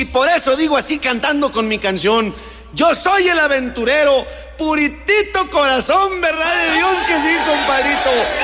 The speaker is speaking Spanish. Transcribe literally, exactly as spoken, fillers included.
Y por eso digo así cantando con mi canción: yo soy el aventurero, puritito corazón, verdad de Dios que sí, compadrito.